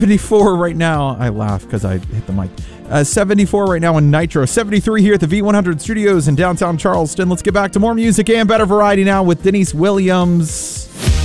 74 right now. I laugh because I hit the mic. 74 right now in Nitro. 73 here at the V100 Studios in downtown Charleston. Let's get back to more music and better variety now with Denise Williams.